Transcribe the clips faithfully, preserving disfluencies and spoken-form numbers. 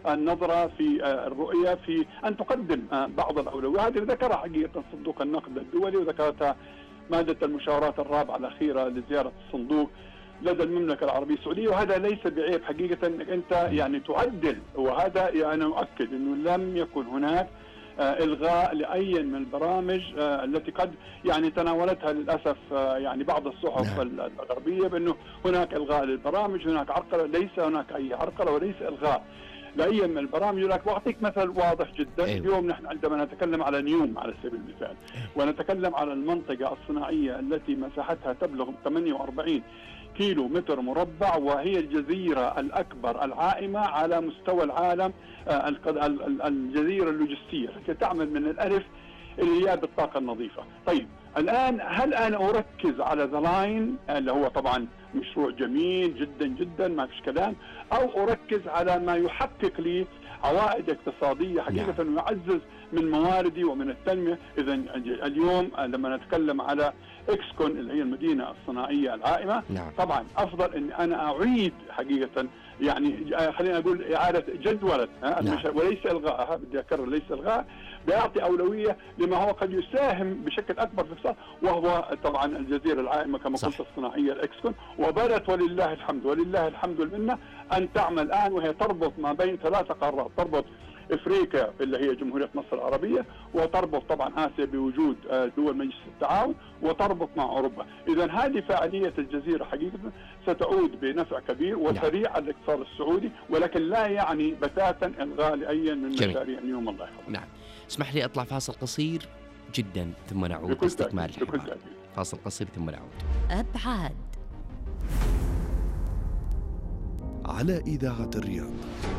النظرة في الرؤية في أن تقدم بعض الأولويات. هذه ذكرها حقيقة صندوق النقد الدولي، وذكرتها مادة المشاورات الرابعة الأخيرة لزيارة الصندوق لدى المملكة العربية السعودية. وهذا ليس بعيب حقيقة أنك أنت يعني تعدل، وهذا يعني أؤكد أنه لم يكن هناك إلغاء لأي من البرامج التي قد يعني تناولتها للأسف يعني بعض الصحف الغربية بأنه هناك إلغاء للبرامج، هناك عرقلة. ليس هناك أي عرقلة وليس إلغاء لأي من البرامج. لك وأعطيك مثل واضح جدا. أيوة. اليوم نحن عندما نتكلم على نيوم على سبيل المثال، ونتكلم على المنطقة الصناعية التي مساحتها تبلغ ثمانية وأربعين كيلو متر مربع، وهي الجزيرة الأكبر العائمة على مستوى العالم، الجزيرة اللوجستية التي تعمل من الألف إلى الياء بالطاقة النظيفة. طيب الآن هل أنا أركز على ذا لاين اللي هو طبعا مشروع جميل جدا جدا ما فيش كلام، أو أركز على ما يحقق لي عوائد اقتصادية حقيقة أنه يعزز من مواردي ومن التنمية؟ إذا اليوم لما نتكلم على إكسكون اللي هي المدينة الصناعية العائمة، نعم. طبعا أفضل أن أنا أعيد حقيقة يعني خلينا أقول إعادة جدولة نعم. وليس إلغاءها، بدي أكرر ليس إلغاء، بيعطي أولوية لما هو قد يساهم بشكل أكبر في الاقتصاد، وهو طبعا الجزيرة العائمة كما قلت الصناعية الإكسكون. وبدأت ولله الحمد ولله الحمد والمنة أن تعمل الآن، وهي تربط ما بين ثلاثة قارات، تربط افريقيا اللي هي جمهورية مصر العربية، وتربط طبعا اسيا بوجود دول مجلس التعاون، وتربط مع اوروبا. اذا هذه فعالية الجزيرة حقيقة ستعود بنفع كبير وسريع على الاقتصاد السعودي، ولكن لا يعني بتاتا الغاء لاي من مشاريع اليوم. الله يحفظك. نعم. اسمح لي اطلع فاصل قصير جدا ثم نعود لاستكمال الحوار. فاصل قصير ثم نعود. أبعاد على إذاعة الرياض.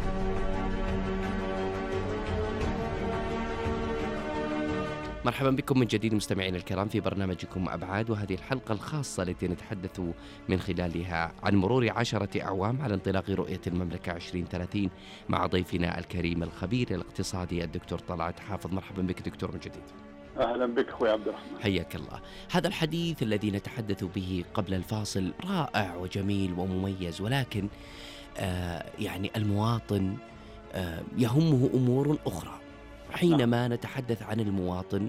مرحبا بكم من جديد مستمعين الكرام في برنامجكم أبعاد، وهذه الحلقة الخاصة التي نتحدث من خلالها عن مرور عشرة أعوام على انطلاق رؤية المملكة عشرين ثلاثين مع ضيفنا الكريم الخبير الاقتصادي الدكتور طلعت حافظ. مرحبا بك دكتور من جديد. أهلا بك أخوي عبد الرحمن. حياك الله. هذا الحديث الذي نتحدث به قبل الفاصل رائع وجميل ومميز، ولكن آه يعني المواطن آه يهمه أمور أخرى. حينما نتحدث عن المواطن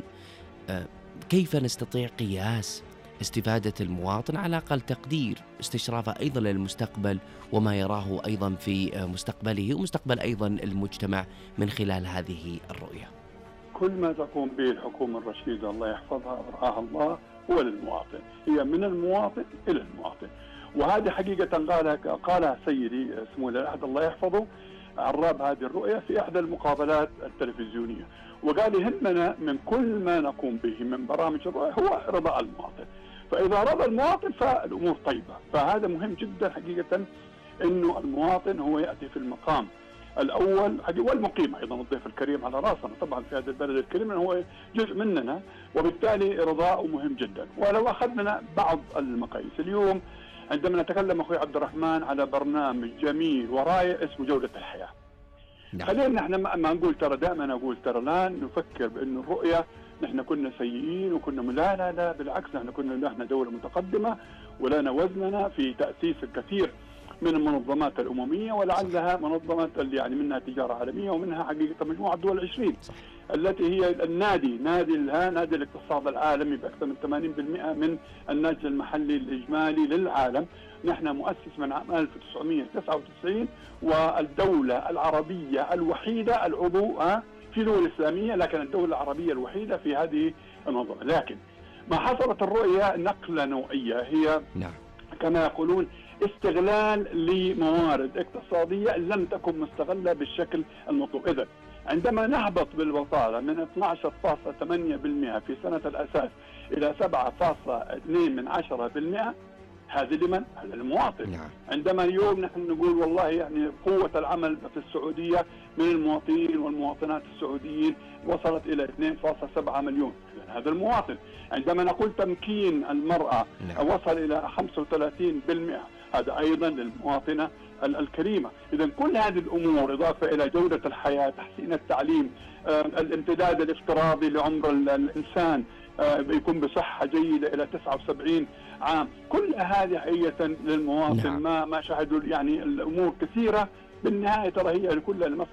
كيف نستطيع قياس استفادة المواطن على أقل تقدير، استشرافه أيضا للمستقبل وما يراه أيضا في مستقبله ومستقبل أيضا المجتمع من خلال هذه الرؤية؟ كل ما تقوم به الحكومة الرشيدة الله يحفظها ورعاها الله هو للمواطن، هي من المواطن إلى المواطن. وهذه حقيقة قالها قالها سيدي سمو الأحد الله يحفظه عراب هذه الرؤية في إحدى المقابلات التلفزيونية، وقال يهمنا من كل ما نقوم به من برامج الرؤية هو رضا المواطن. فإذا رضى المواطن فالأمور طيبة. فهذا مهم جدا حقيقة، إنه المواطن هو يأتي في المقام الأول والمقيم أيضا، الضيف الكريم على رأسنا طبعا في هذا البلد الكريم، هو جزء مننا، وبالتالي رضاءه مهم جدا. ولو أخذنا بعض المقاييس اليوم عندما نتكلم أخوي عبد الرحمن على برنامج جميل ورائع اسمه جودة الحياة، نعم. خلينا نحن ما نقول ترى، دائما أقول ترى لا نفكر بأن الرؤية نحن كنا سيئين وكنا لا لا لا بالعكس، نحن كنا نحن دولة متقدمة ولنا وزننا في تأسيس الكثير من المنظمات الأممية، ولعلها منظمات يعني منها تجارة عالمية ومنها حقيقة مجموعة دول العشرين التي هي النادي نادي الها نادي الاقتصاد العالمي بأكثر من ثمانين بالمئة من الناتج المحلي الإجمالي للعالم. نحن مؤسس من عام ألف وتسعمئة وتسعة وتسعين، والدولة العربية الوحيدة العضو في دول إسلامية، لكن الدولة العربية الوحيدة في هذه المنظمة. لكن ما حصلت الرؤية نقلة نوعية، هي نعم. كما يقولون استغلال لموارد اقتصادية لم تكن مستغلة بالشكل المطلوب. إذن عندما نهبط بالبطالة من اثني عشر فاصلة ثمانية بالمئة في سنة الأساس إلى سبعة فاصلة اثنين من عشرة بالمئة، هذه لمن؟ للمواطن. نعم. عندما اليوم نحن نقول والله يعني قوة العمل في السعودية من المواطنين والمواطنات السعوديين وصلت إلى اثنين فاصلة سبعة مليون، هذا المواطن. عندما نقول تمكين المرأة نعم. وصل إلى خمسة وثلاثين بالمئة، هذا أيضا للمواطنة الكريمة. إذن كل هذه الأمور إضافة إلى جودة الحياة، تحسين التعليم، آه، الامتداد الافتراضي لعمر الإنسان، آه، يكون بصحة جيدة إلى تسعة وسبعين عام، كل هذه حقيقة للمواطن. نعم. ما ما شاهدوا يعني الأمور كثيرة بالنهاية ترى هي كلها لمصلحة